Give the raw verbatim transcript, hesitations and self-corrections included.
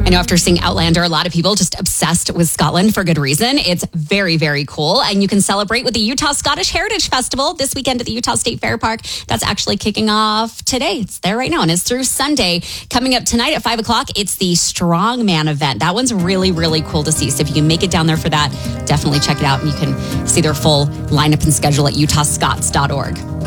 I know after seeing Outlander, a lot of people just obsessed with Scotland for good reason. It's very, very cool. And you can celebrate with the Utah Scottish Heritage Festival this weekend at the Utah State Fair Park. That's actually kicking off today. It's there right now, and it's through Sunday. Coming up tonight at five o'clock, it's the Strongman event. That one's really, really cool to see. So if you can make it down there for that, definitely check it out. And you can see their full lineup and schedule at utah scots dot org.